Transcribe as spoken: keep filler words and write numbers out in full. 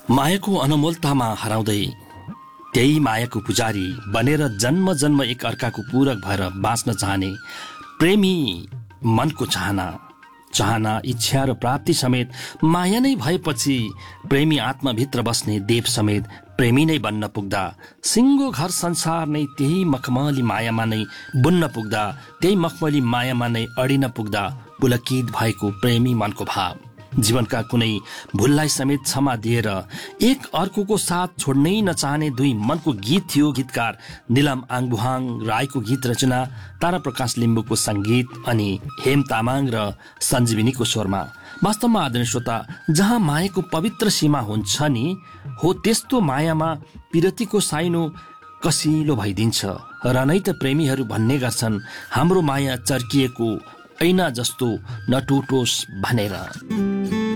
मायाको अनमोलतामा हराउँदै त्यही मायाको पुजारी बनेर जन्म जन्म एक अर्काको पूरक भएर बाँच्न चाहने प्रेमी मनको चाहना चाहना इच्छा र प्राप्ति समेत माया नै भएपछि प्रेमी आत्माभित्र बस्ने देव समेत प्रेमी नै बन्न पुग्दा सिङ्गो घर संसार नै त्यही मखमली मायामा नै बुन्न पुग्दा त्यही मखमली मायामा नै अडिन पुग्दा पुलकित भएको प्रेमी मनको भाव जीवनका कुनै भुललाई समेत क्षमा दिएर एक अर्कोको साथ छोड्नै नचाहने दुई मनको गीत थियो। गीतकार निलम आङबुहाङ राईको गीत रचना, तारा प्रकाश लिम्बुको सङ्गीत अनि हेम तामाङ र सञ्जीविनीको स्वरमा। वास्तवमा आदरणीय श्रोता, जहाँ मायाको पवित्र सीमा हुन्छ नि हो त्यस्तो मायामा पिरतीको साइनो कसिलो भइदिन्छ र नै त प्रेमीहरू भन्ने गर्छन् हाम्रो माया चर्किएको ऐना जस्तो नटुटोस् भनेर।